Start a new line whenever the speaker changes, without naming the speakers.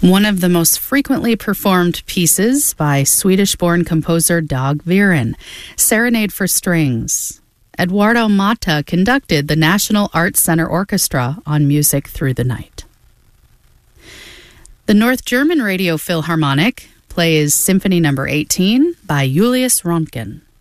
One of the most frequently performed pieces by Swedish-born composer Dag Viren, Serenade for Strings. Eduardo Mata conducted the National Arts Center Orchestra on Music Through the Night. The North German Radio Philharmonic plays Symphony No. 18 by Julius Röntgen.